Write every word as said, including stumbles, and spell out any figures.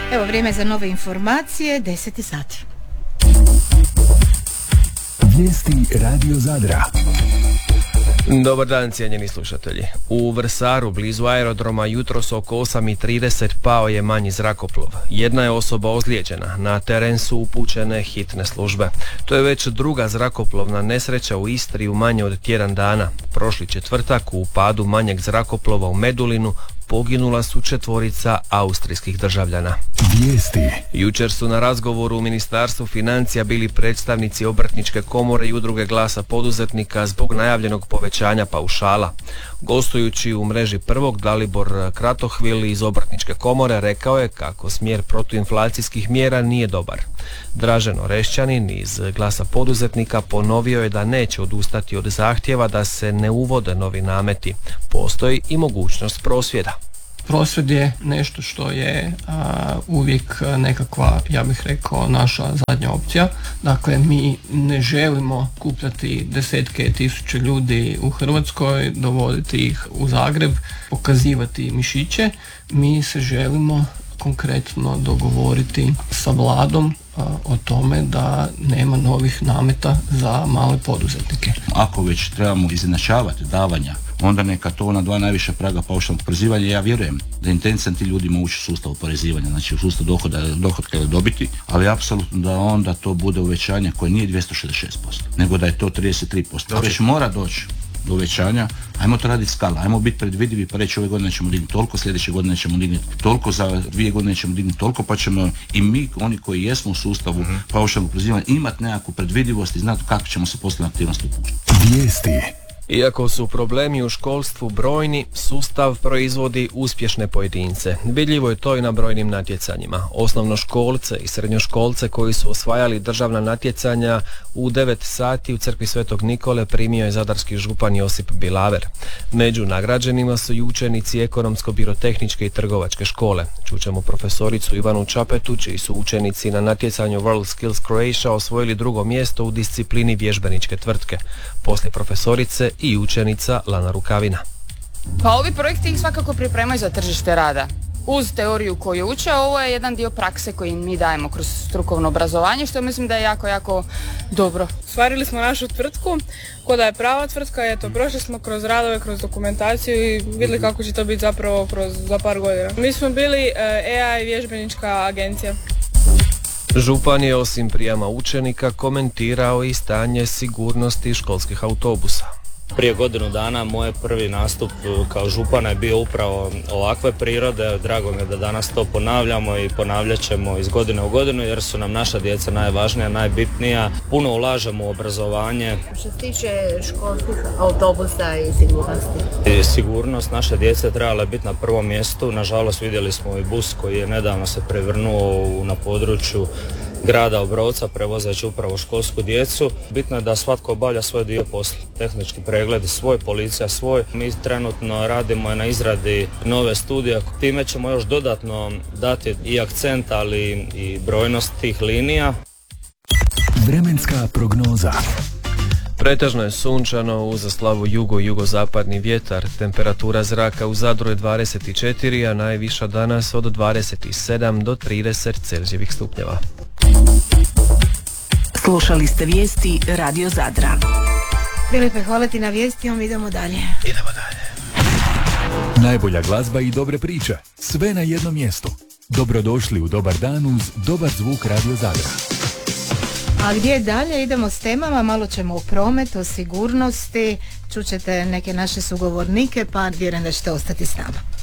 Evo vrijeme za nove informacije, deseti sati. Vijesti Radio Zadra. Dobar dan, cijenjeni slušatelji. U Vrsaru, blizu aerodroma, jutros oko osam i trideset pao je manji zrakoplov. Jedna je osoba ozlijeđena. Na teren su upućene hitne službe. To je već druga zrakoplovna nesreća u Istri u manje od tjedan dana. Prošli četvrtak u padu manjeg zrakoplova u Medulinu poginula su četvorica austrijskih državljana. Vijesti. Jučer su na razgovoru u Ministarstvu financija bili predstavnici Obrtničke komore i Udruge Glasa poduzetnika zbog najavljenog povećanja paušala. Gostujući u mreži Prvog, Dalibor Kratohvil iz Obrtničke komore rekao je kako smjer protuinflacijskih mjera nije dobar. Dražen Orešćanin iz Glasa poduzetnika ponovio je da neće odustati od zahtjeva da se ne uvode novi nameti. Postoji i mogućnost prosvjeda. Prosvjed je nešto što je a, uvijek nekakva, ja bih rekao, naša zadnja opcija. Dakle, mi ne želimo kupljati desetke tisuće ljudi u Hrvatskoj, dovoditi ih u Zagreb, pokazivati mišiće. Mi se želimo konkretno dogovoriti sa vladom a, o tome da nema novih nameta za male poduzetnike. Ako već trebamo izjednačavati davanja, onda neka to na dva najviše praga paušalnog oporezivanja. Ja vjerujem da je intencija ti ljudima ući u sustav oporezivanja, znači u sustav dohoda, dohotka ili dobiti, ali apsolutno da onda to bude uvećanje koje nije dvjesto šezdeset šest posto, nego da je to trideset tri posto. Ako već mora doći do uvećanja, ajmo to raditi skala, ajmo biti predvidivi pa reći ove godine ćemo dignuti toliko, sljedeće godine ćemo dignuti toliko, za dvije godine ćemo dignuti toliko, pa ćemo i mi, oni koji jesmo u sustavu mm-hmm. paušalnog oporezivanja, imati nekakvu predvidivost i znati kako ćemo se poslije aktivnosti upuštati. Vijesti. Iako su problemi u školstvu brojni, sustav proizvodi uspješne pojedince. Vidljivo je to i na brojnim natjecanjima. Osnovnoškolce i srednjoškolce koji su osvajali državna natjecanja u devet sati u crkvi Svetog Nikole primio je zadarski župan Josip Bilaver. Među nagrađenima su i učenici ekonomsko-birotehničke i trgovačke škole. Čućemo profesoricu Ivanu Čapetu, čiji su učenici na natjecanju World Skills Croatia osvojili drugo mjesto u disciplini vježbeničke tvrtke. Poslije profesorice i učenica Lana Rukavina. Pa ovi projekti ih svakako pripremaju za tržište rada. Uz teoriju koju uče, ovo je jedan dio prakse koji mi dajemo kroz strukovno obrazovanje, što mislim da je jako, jako dobro. Ostvarili smo našu tvrtku, ko da je prava tvrtka, eto, prošli smo kroz radove, kroz dokumentaciju i vidjeli kako će to biti zapravo kroz, za par godina. Mi smo bili A I vježbenička agencija. Župan je osim prijama učenika komentirao i stanje sigurnosti školskih autobusa. Prije godinu dana moj prvi nastup kao župana je bio upravo ovakve prirode. Drago mi je da danas to ponavljamo i ponavljat ćemo iz godine u godinu jer su nam naša djeca najvažnija, najbitnija. Puno ulažemo u obrazovanje. Što se tiče školskih autobusa i sigurnosti? I sigurnost naše djece trebala biti na prvom mjestu. Nažalost vidjeli smo i bus koji je nedavno se prevrnuo na području grada Obrovca prevozeći upravo školsku djecu. Bitno je da svatko obavlja svoj dio posla. Tehnički pregled svoj, policija svoj. Mi trenutno radimo na izradi nove studije. Time ćemo još dodatno dati i akcent, ali i brojnost tih linija. Vremenska prognoza. Pretežno je sunčano, uz slabu jugo-jugozapadni vjetar. Temperatura zraka u Zadru je dvadeset četiri, a najviša danas od dvadeset sedam do trideset Celzijevih stupnjeva. Slušali ste vijesti Radio Zadra. Filipe, hvala ti na vijestima, idemo dalje. Idemo dalje. Najbolja glazba i dobre priče. Sve na jednom mjestu. Dobrodošli u Dobar dan uz dobar zvuk Radio Zadra. A gdje dalje? Idemo s temama, malo ćemo o prometu, o sigurnosti, čućete neke naše sugovornike, pa vjerujem da ćete ostati s nama.